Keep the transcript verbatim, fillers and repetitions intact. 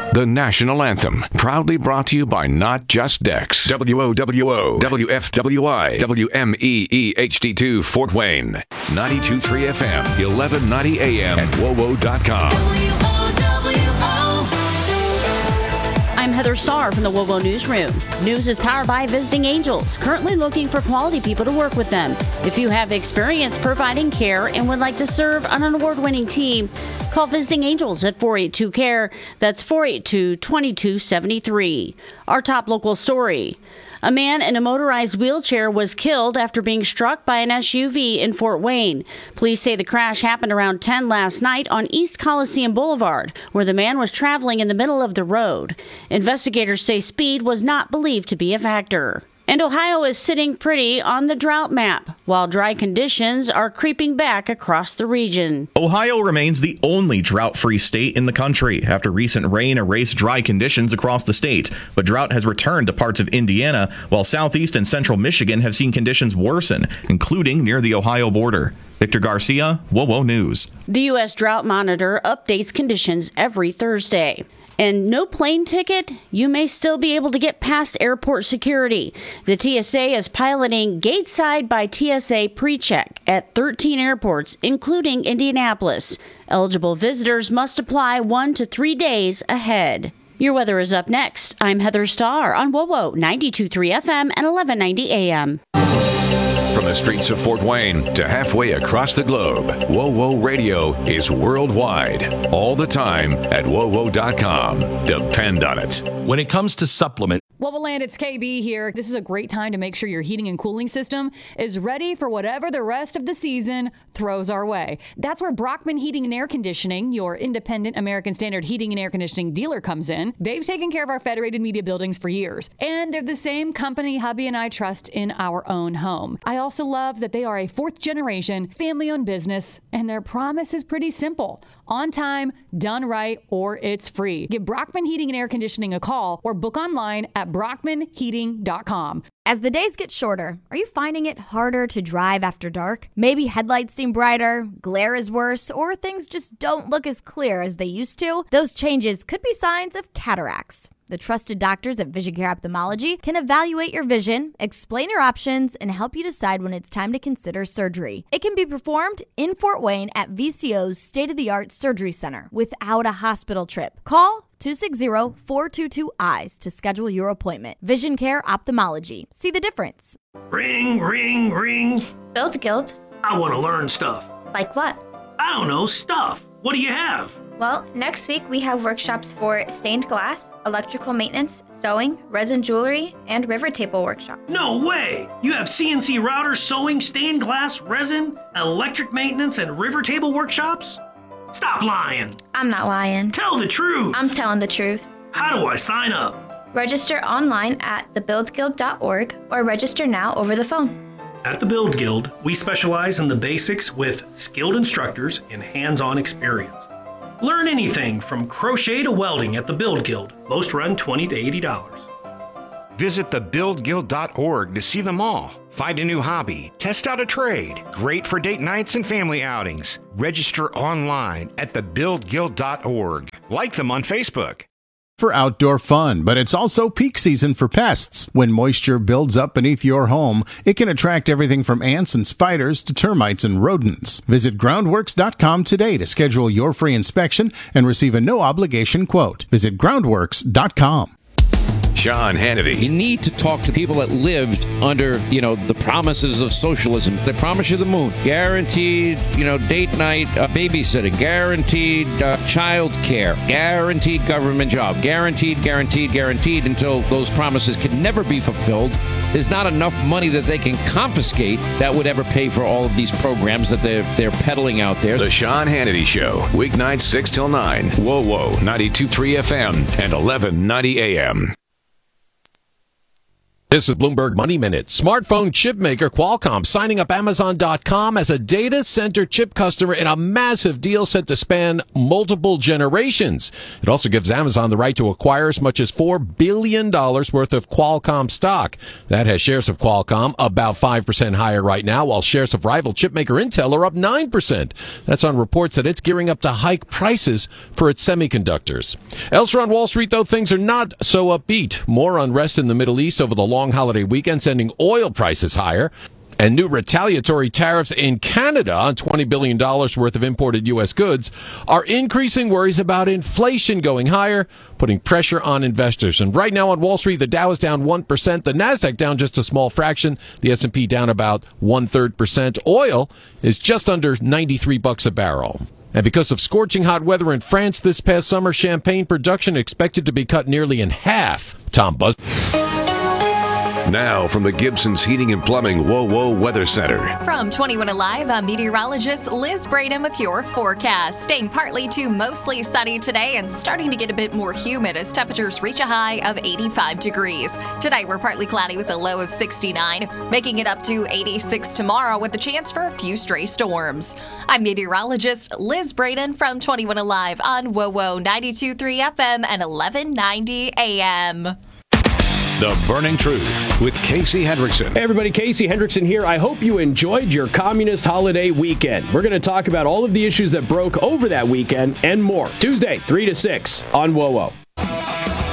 The national anthem, proudly brought to you by Not Just Dex. W O W O, W F W I, W M E E H D two, Fort Wayne. ninety-two point three F M, eleven ninety A M, and W O W O dot com. W O W O. I'm Heather Starr from the W O W O Newsroom. News is powered by Visiting Angels, currently looking for quality people to work with them. If you have experience providing care and would like to serve on an award-winning team, call Visiting Angels at four eight two, C A R E. That's four eight two, two two seven three. Our top local story. A man in a motorized wheelchair was killed after being struck by an S U V in Fort Wayne. Police say the crash happened around ten last night on East Coliseum Boulevard, where the man was traveling in the middle of the road. Investigators say speed was not believed to be a factor. And Ohio is sitting pretty on the drought map, while dry conditions are creeping back across the region. Ohio remains the only drought-free state in the country after recent rain erased dry conditions across the state. But drought has returned to parts of Indiana, while southeast and central Michigan have seen conditions worsen, including near the Ohio border. Victor Garcia, W O W O News. The U S Drought Monitor updates conditions every Thursday. And no plane ticket? You may still be able to get past airport security. The T S A is piloting Gateside by T S A PreCheck at thirteen airports, including Indianapolis. Eligible visitors must apply one to three days ahead. Your weather is up next. I'm Heather Starr on W O W O ninety-two point three F M and eleven ninety A M. From the streets of Fort Wayne to halfway across the globe, W O W O Radio is worldwide, all the time at W O W O dot com. Depend on it. When it comes to supplement, Well, Land, it's K B here. This is a great time to make sure your heating and cooling system is ready for whatever the rest of the season throws our way. That's where Brockman Heating and Air Conditioning, your independent American Standard heating and air conditioning dealer, comes in. They've taken care of our Federated Media buildings for years, and they're the same company hubby and I trust in our own home. I also love that they are a fourth-generation, family-owned business, and their promise is pretty simple. On time, done right, or it's free. Give Brockman Heating and Air Conditioning a call or book online at brockman heating dot com. As the days get shorter, are you finding it harder to drive after dark? Maybe headlights seem brighter, glare is worse, or things just don't look as clear as they used to? Those changes could be signs of cataracts. The trusted doctors at Vision Care Ophthalmology can evaluate your vision, explain your options, and help you decide when it's time to consider surgery. It can be performed in Fort Wayne at V C O's state-of-the-art surgery center without a hospital trip. Call two six zero, four two two, eyes to schedule your appointment. Vision Care Ophthalmology. See the difference. Ring, ring, ring. Build Guild. I want to learn stuff. Like what? I don't know, stuff. What do you have? Well, next week we have workshops for stained glass, electrical maintenance, sewing, resin jewelry, and river table workshop. No way! You have C N C routers, sewing, stained glass, resin, electric maintenance, and river table workshops? Stop lying! I'm not lying. Tell the truth! I'm telling the truth. How do I sign up? Register online at the build guild dot org or register now over the phone. At the Build Guild, we specialize in the basics with skilled instructors and hands-on experience. Learn anything from crochet to welding at the Build Guild. Most run twenty to eighty dollars. Visit the build guild dot org to see them all. Find a new hobby, test out a trade. Great for date nights and family outings. Register online at the build guild dot org. Like them on Facebook. For outdoor fun, but it's also peak season for pests. When moisture builds up beneath your home, it can attract everything from ants and spiders to termites and rodents. Visit groundworks dot com today to schedule your free inspection and receive a no-obligation quote. Visit groundworks dot com. Sean Hannity. You need to talk to people that lived under, you know, the promises of socialism. They promise you the moon, guaranteed, you know, date night uh, babysitting, guaranteed uh, child care, guaranteed government job, guaranteed, guaranteed, guaranteed until those promises can never be fulfilled. There's not enough money that they can confiscate that would ever pay for all of these programs that they're, they're peddling out there. The Sean Hannity Show, weeknights six till nine, W O W O ninety-two point three F M and eleven ninety A M. This is Bloomberg Money Minute. Smartphone chip maker Qualcomm signing up Amazon dot com as a data center chip customer in a massive deal set to span multiple generations. It also gives Amazon the right to acquire as much as four billion dollars worth of Qualcomm stock. That has shares of Qualcomm about five percent higher right now, while shares of rival chip maker Intel are up nine percent. That's on reports that it's gearing up to hike prices for its semiconductors. Elsewhere on Wall Street, though, things are not so upbeat. More unrest in the Middle East over the long long holiday weekend, sending oil prices higher. And new retaliatory tariffs in Canada on twenty billion dollars worth of imported U S goods are increasing worries about inflation going higher, putting pressure on investors. And right now on Wall Street, the Dow is down one percent, the NASDAQ down just a small fraction, the S and P down about one-third percent. Oil is just under ninety-three bucks a barrel. And because of scorching hot weather in France this past summer, champagne production expected to be cut nearly in half. Tom Buzz. Now from the Gibson's Heating and Plumbing Whoa Whoa Weather Center. From twenty-one Alive, I'm meteorologist Liz Braden with your forecast. Staying partly to mostly sunny today and starting to get a bit more humid as temperatures reach a high of eighty-five degrees. Tonight we're partly cloudy with a low of sixty-nine, making it up to eighty-six tomorrow with the chance for a few stray storms. I'm meteorologist Liz Braden from twenty-one Alive on Whoa Whoa ninety-two point three F M and eleven ninety A M. The Burning Truth with Casey Hendrickson. Hey everybody, Casey Hendrickson here. I hope you enjoyed your communist holiday weekend. We're going to talk about all of the issues that broke over that weekend and more. Tuesday, three to six on Whoa Whoa.